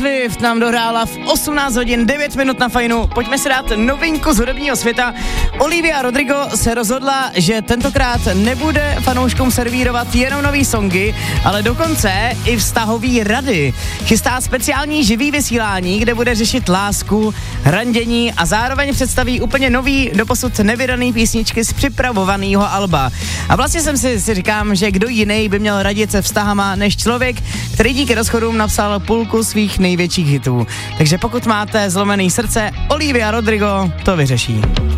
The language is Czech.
Swift nám dohrála v 18 hodin 9 minut na Fajnu. Pojďme si dát novinku z hudebního světa. Olivia Rodrigo se rozhodla, že tentokrát nebude fanouškům servírovat jenom nový songy, ale dokonce i vztahový rady. Chystá speciální živý vysílání, kde bude řešit lásku, randění a zároveň představí úplně nový, doposud nevydaný písničky z připravovaného alba. A vlastně jsem si říkám, že kdo jiný by měl radit se vztahama než člověk, který díky rozchodům napsal půlku svých největších hitů. Takže pokud máte zlomený srdce, Olivia Rodrigo to vyřeší.